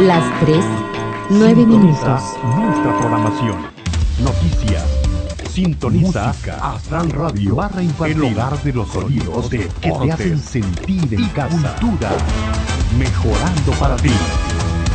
Las 3, 9 minutos. Nuestra programación. Noticias. Sintoniza música, Astral Radio, el hogar de los sonidos que te hacen sentir en casa. Cultura, mejorando para ti.